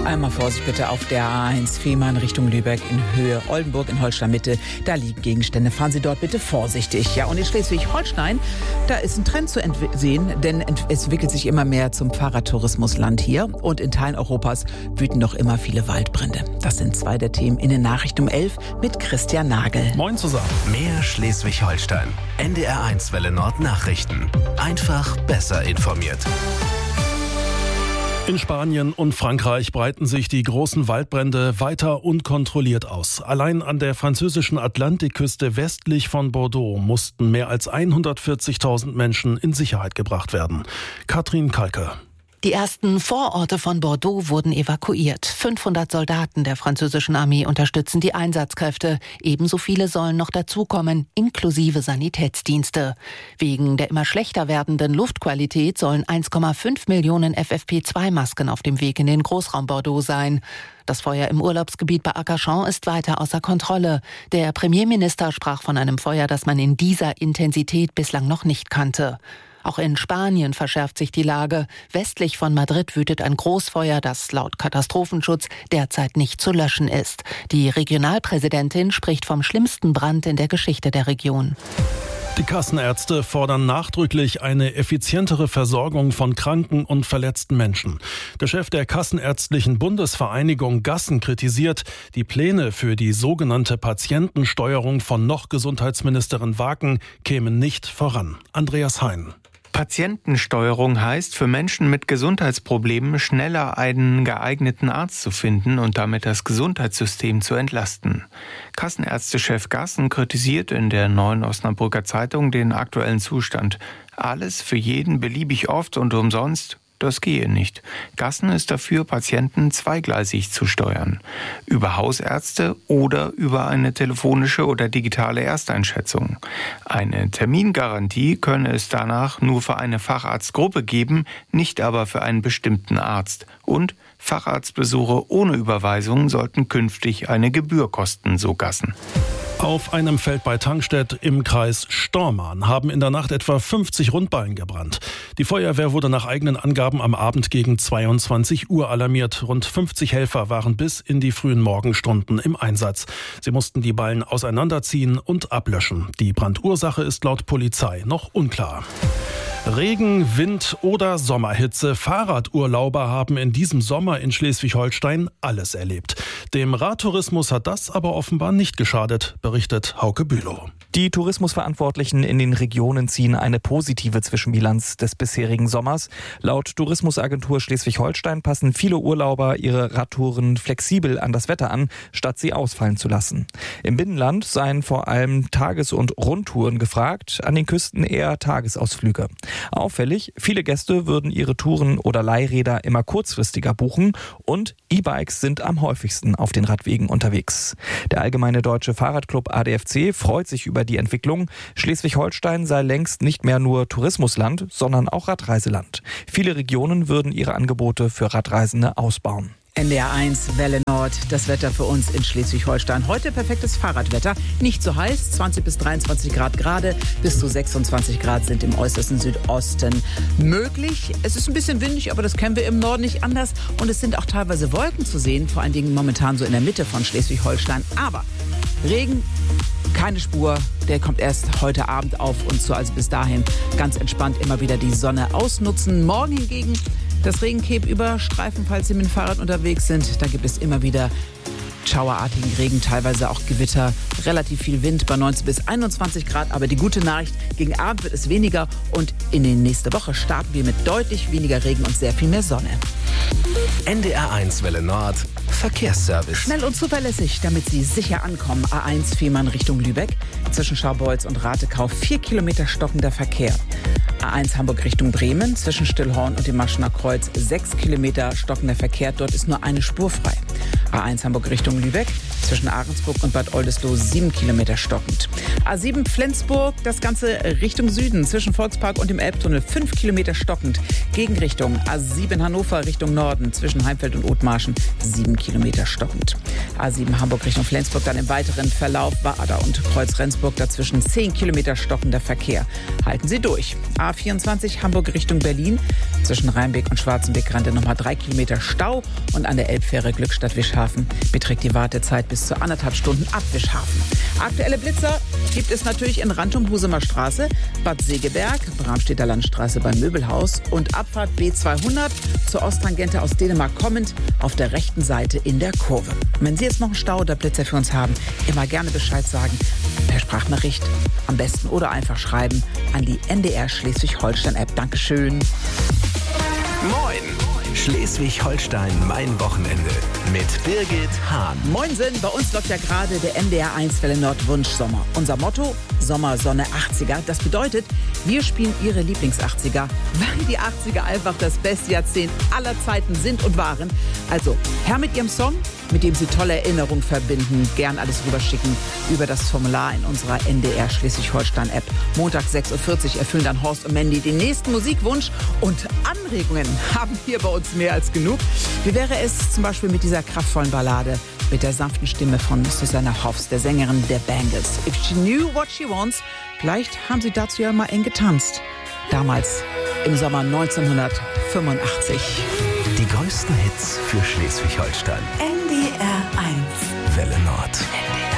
Einmal Vorsicht bitte auf der A1 Fehmarn Richtung Lübeck in Höhe Oldenburg in Holstein-Mitte. Da liegen Gegenstände. Fahren Sie dort bitte vorsichtig. Ja, und in Schleswig-Holstein, da ist ein Trend zu sehen, denn es entwickelt sich immer mehr zum Fahrradtourismusland hier. Und in Teilen Europas wüten noch immer viele Waldbrände. Das sind zwei der Themen in den Nachrichten um 11 mit Christian Nagel. Moin zusammen. Mehr Schleswig-Holstein. NDR1 Welle Nord Nachrichten. Einfach besser informiert. In Spanien und Frankreich breiten sich die großen Waldbrände weiter unkontrolliert aus. Allein an der französischen Atlantikküste westlich von Bordeaux mussten mehr als 140.000 Menschen in Sicherheit gebracht werden. Katrin Kalke. Die ersten Vororte von Bordeaux wurden evakuiert. 500 Soldaten der französischen Armee unterstützen die Einsatzkräfte. Ebenso viele sollen noch dazukommen, inklusive Sanitätsdienste. Wegen der immer schlechter werdenden Luftqualität sollen 1,5 Millionen FFP2-Masken auf dem Weg in den Großraum Bordeaux sein. Das Feuer im Urlaubsgebiet bei Arcachon ist weiter außer Kontrolle. Der Premierminister sprach von einem Feuer, das man in dieser Intensität bislang noch nicht kannte. Auch in Spanien verschärft sich die Lage. Westlich von Madrid wütet ein Großfeuer, das laut Katastrophenschutz derzeit nicht zu löschen ist. Die Regionalpräsidentin spricht vom schlimmsten Brand in der Geschichte der Region. Die Kassenärzte fordern nachdrücklich eine effizientere Versorgung von kranken und verletzten Menschen. Der Chef der Kassenärztlichen Bundesvereinigung Gassen kritisiert, die Pläne für die sogenannte Patientensteuerung von noch Gesundheitsministerin Waken kämen nicht voran. Andreas Hein. Patientensteuerung heißt, für Menschen mit Gesundheitsproblemen schneller einen geeigneten Arzt zu finden und damit das Gesundheitssystem zu entlasten. Kassenärztechef Gassen kritisiert in der Neuen Osnabrücker Zeitung den aktuellen Zustand. Alles für jeden beliebig oft und umsonst? Das gehe nicht. Gassen ist dafür, Patienten zweigleisig zu steuern. Über Hausärzte oder über eine telefonische oder digitale Ersteinschätzung. Eine Termingarantie könne es danach nur für eine Facharztgruppe geben, nicht aber für einen bestimmten Arzt. Und Facharztbesuche ohne Überweisung sollten künftig eine Gebühr kosten, so Gassen. Auf einem Feld bei Tangstedt im Kreis Stormarn haben in der Nacht etwa 50 Rundballen gebrannt. Die Feuerwehr wurde nach eigenen Angaben am Abend gegen 22 Uhr alarmiert. Rund 50 Helfer waren bis in die frühen Morgenstunden im Einsatz. Sie mussten die Ballen auseinanderziehen und ablöschen. Die Brandursache ist laut Polizei noch unklar. Regen, Wind oder Sommerhitze. Fahrradurlauber haben in diesem Sommer in Schleswig-Holstein alles erlebt. Dem Radtourismus hat das aber offenbar nicht geschadet, berichtet Hauke Bülow. Die Tourismusverantwortlichen in den Regionen ziehen eine positive Zwischenbilanz des bisherigen Sommers. Laut Tourismusagentur Schleswig-Holstein passen viele Urlauber ihre Radtouren flexibel an das Wetter an, statt sie ausfallen zu lassen. Im Binnenland seien vor allem Tages- und Rundtouren gefragt, an den Küsten eher Tagesausflüge. Auffällig, viele Gäste würden ihre Touren oder Leihräder immer kurzfristiger buchen und E-Bikes sind am häufigsten auf den Radwegen unterwegs. Der Allgemeine Deutsche Fahrradclub ADFC freut sich über die Entwicklung. Schleswig-Holstein sei längst nicht mehr nur Tourismusland, sondern auch Radreiseland. Viele Regionen würden ihre Angebote für Radreisende ausbauen. NDR1 Welle Nord, das Wetter für uns in Schleswig-Holstein. Heute perfektes Fahrradwetter. Nicht so heiß, 20 bis 23 Grad gerade, bis zu 26 Grad sind im äußersten Südosten möglich. Es ist ein bisschen windig, aber das kennen wir im Norden nicht anders. Und es sind auch teilweise Wolken zu sehen, vor allen Dingen momentan so in der Mitte von Schleswig-Holstein. Aber Regen, keine Spur, der kommt erst heute Abend auf uns zu. Also bis dahin ganz entspannt immer wieder die Sonne ausnutzen. Morgen hingegen das Regencape überstreifen, falls Sie mit dem Fahrrad unterwegs sind. Da gibt es immer wieder schauerartigen Regen, teilweise auch Gewitter, relativ viel Wind bei 19 bis 21 Grad. Aber die gute Nachricht, gegen Abend wird es weniger und in die nächste Woche starten wir mit deutlich weniger Regen und sehr viel mehr Sonne. NDR1 Welle Nord Verkehrsservice. Schnell und zuverlässig, damit Sie sicher ankommen. A1 Fehmarn Richtung Lübeck. Zwischen Scharbeutz und Ratekau 4 Kilometer stockender Verkehr. A1 Hamburg Richtung Bremen. Zwischen Stillhorn und dem Maschener Kreuz 6 Kilometer stockender Verkehr. Dort ist nur eine Spur frei. A1 Hamburg Richtung Lübeck. Zwischen Ahrensburg und Bad Oldesloe 7 Kilometer stockend. A7 Flensburg, das Ganze Richtung Süden, zwischen Volkspark und dem Elbtunnel 5 Kilometer stockend. Gegenrichtung A7 Hannover Richtung Norden, zwischen Heimfeld und Othmarschen 7 Kilometer stockend. A7 Hamburg Richtung Flensburg, dann im weiteren Verlauf Bader und Kreuz-Rendsburg, dazwischen 10 Kilometer stockender Verkehr. Halten Sie durch. A24 Hamburg Richtung Berlin, zwischen Rheinbeck und Schwarzenbeck-Rande nochmal 3 Kilometer Stau und an der Elbfähre Glückstadt-Wischhafen beträgt die Wartezeit bis zu 1,5 Stunden ab Wischhafen. Aktuelle Blitzer gibt es natürlich in Rantum, Husumer Straße, Bad Segeberg, Bramstedter Landstraße beim Möbelhaus und Abfahrt B200 zur Osttangente aus Dänemark kommend auf der rechten Seite in der Kurve. Wenn Sie jetzt noch einen Stau oder Blitzer für uns haben, immer gerne Bescheid sagen. Per Sprachnachricht am besten oder einfach schreiben an die NDR Schleswig-Holstein-App. Dankeschön. Moin! Schleswig-Holstein, mein Wochenende mit Birgit Hahn. Moinsen, bei uns läuft ja gerade der NDR1 Welle Nord Wunschsommer. Unser Motto, Sommer, Sonne, 80er. Das bedeutet, wir spielen Ihre Lieblings-80er, weil die 80er einfach das beste Jahrzehnt aller Zeiten sind und waren. Also, her mit Ihrem Song, mit dem Sie tolle Erinnerungen verbinden. Gern alles rüberschicken über das Formular in unserer NDR Schleswig-Holstein-App. Montag 6.40 Uhr erfüllen dann Horst und Mandy den nächsten Musikwunsch. Und Anregungen haben hier bei uns mehr als genug. Wie wäre es zum Beispiel mit dieser kraftvollen Ballade mit der sanften Stimme von Susanna Hoffs, der Sängerin der Bangles? If she knew what she wants. Vielleicht haben Sie dazu ja mal eng getanzt. Damals im Sommer 1985. Die größten Hits für Schleswig-Holstein. NDR 1 Welle Nord. NDR